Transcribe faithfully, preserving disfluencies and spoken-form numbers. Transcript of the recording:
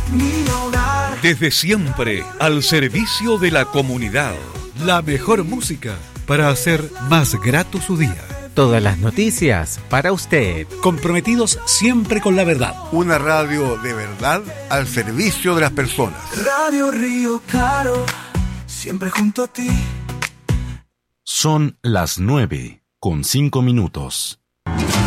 mi hogar. Desde siempre, al servicio de la comunidad. La mejor música para hacer más grato su día. Todas las noticias para usted. Comprometidos siempre con la verdad. Una radio de verdad al servicio de las personas. Radio Río Claro, siempre junto a ti. Son las nueve con cinco minutos.